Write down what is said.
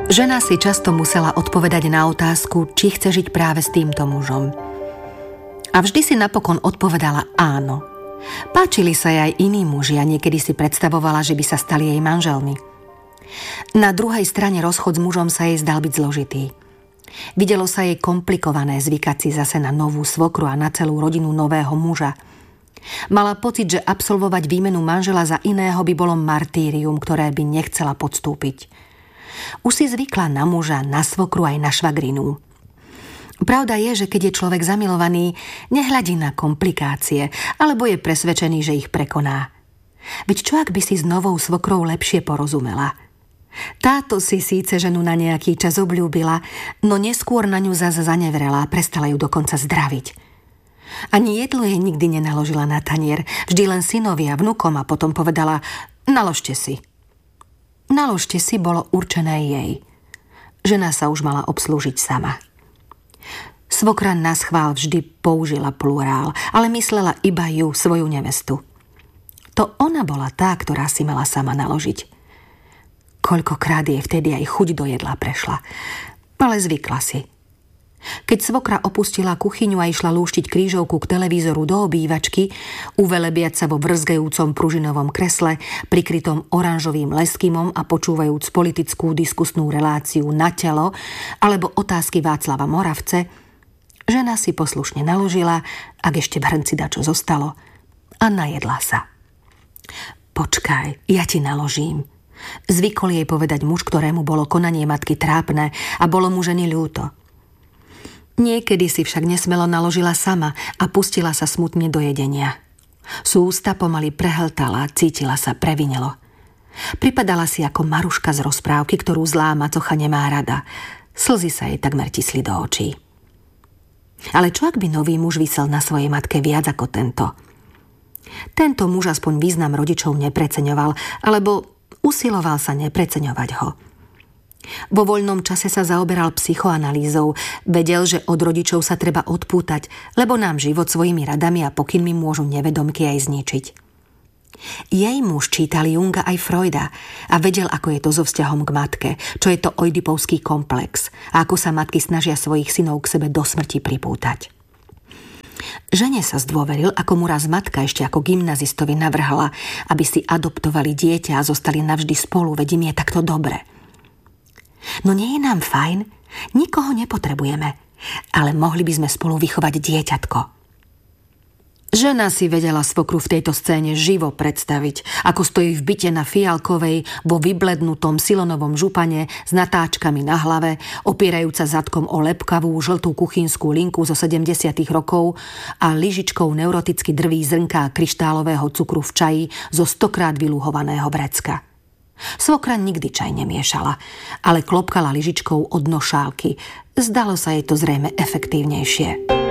Žena si často musela odpovedať na otázku, či chce žiť práve s týmto mužom. A vždy si napokon odpovedala áno. Páčili sa jej aj iní muži a niekedy si predstavovala, že by sa stali jej manželmi. Na druhej strane rozchod s mužom sa jej zdal byť zložitý. Videlo sa jej komplikované zvykať si zase na novú svokru a na celú rodinu nového muža. Mala pocit, že absolvovať výmenu manžela za iného by bolo martýrium, ktoré by nechcela podstúpiť. Už si zvykla na muža, na svokru aj na švagrinu. Pravda je, že keď je človek zamilovaný, nehľadí na komplikácie, alebo je presvedčený, že ich prekoná. Veď čo ak by si s novou svokrou lepšie porozumela? Táto si síce ženu na nejaký čas obľúbila, no neskôr na ňu zase zanevrela a prestala ju dokonca zdraviť. Ani jedlo jej nikdy nenaložila na tanier, vždy len synovi a vnukom a potom povedala: naložte si. Naložte si bolo určené jej. Žena sa už mala obslúžiť sama. Svokra naschvál vždy použila plurál, ale myslela iba ju, svoju nevestu. To ona bola tá, ktorá si mala sama naložiť. Koľkokrát jej vtedy aj chuť do jedla prešla, ale zvykla si. Keď svokra opustila kuchyňu a išla lúštiť krížovku k televízoru do obývačky, uvelebiať sa vo vrzgajúcom pružinovom kresle, prikrytom oranžovým leskymom a počúvajúc politickú diskusnú reláciu Na telo alebo otázky Václava Moravce, žena si poslušne naložila, ak ešte v hrnci dačo zostalo, a najedla sa. Počkaj, ja ti naložím. Zvykol jej povedať muž, ktorému bolo konanie matky trápne a bolo mu ženy ľúto. Niekedy si však nesmelo naložila sama a pustila sa smutne do jedenia. Z ústa pomaly prehltala, cítila sa previnelo. Pripadala si ako Maruška z rozprávky, ktorú zlá macocha nemá rada. Slzy sa jej takmer tisli do očí. Ale čo ak by nový muž visel na svojej matke viac ako tento? Tento muž aspoň význam rodičov nepreceňoval, alebo usiloval sa nepreceňovať ho. Vo voľnom čase sa zaoberal psychoanalýzou, vedel, že od rodičov sa treba odpútať, lebo nám život svojimi radami a pokynmi môžu nevedomky aj zničiť. Jej muž čítal Junga aj Freuda a vedel, ako je to so vzťahom k matke, čo je to oidipovský komplex a ako sa matky snažia svojich synov k sebe do smrti pripútať. Žene sa zdôveril, ako mu raz matka ešte ako gymnazistovi navrhala, aby si adoptovali dieťa a zostali navždy spolu, veď im je takto dobre. No nie je nám fajn? Nikoho nepotrebujeme, ale mohli by sme spolu vychovať dieťatko. Žena si vedela svokru v tejto scéne živo predstaviť, ako stojí v byte na Fialkovej vo vyblednutom silonovom župane s natáčkami na hlave, opierajúca zadkom o lepkavú žltú kuchynskú linku zo 70. rokov a lyžičkou neuroticky drví zrnká kryštálového cukru v čaji zo 100-krát vylúhovaného vrecka. Svokra nikdy čaj nemiešala, ale klopkala lyžičkou od nošálky. Zdalo sa jej to zrejme efektívnejšie.